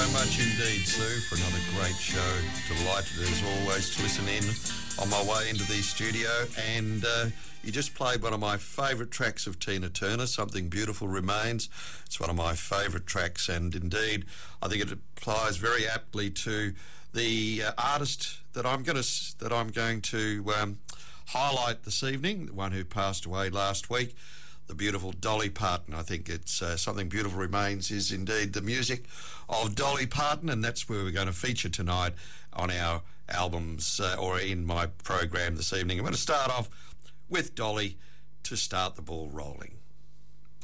much indeed, Sue, for another great show. Delighted as always to listen in on my way into the studio. And you just played one of my favourite tracks of Tina Turner, Something Beautiful Remains. It's one of my favourite tracks, and indeed I think it applies very aptly to the artist that I'm going to highlight this evening, the one who passed away last week, the beautiful Dolly Parton. I think it's Something Beautiful Remains is indeed the music of Dolly Parton, and that's where we're going to feature tonight on our albums or in my program this evening. I'm going to start off with Dolly to start the ball rolling.